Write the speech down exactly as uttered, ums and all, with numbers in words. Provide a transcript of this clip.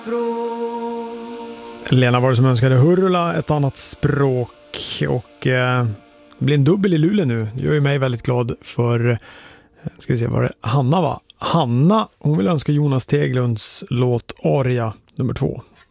Lena var det som önskade Hurula, ett annat språk. Och eh, det blir en dubbel i Luleå nu. Det gör ju mig väldigt glad för, ska vi se vad det Hanna va? Hanna, hon vill önska Jonas Teglunds låt Aria nummer två.